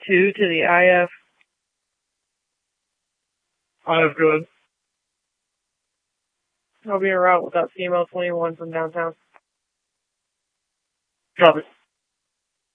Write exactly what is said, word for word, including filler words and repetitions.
two to the I F. I F, good. I'll be en route with that C M L twenty-one from downtown. Copy.